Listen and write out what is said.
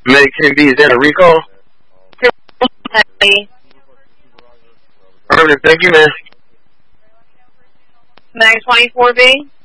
Medic 10B, is that a recall? Affirmative, thank you, man. Medic 24B.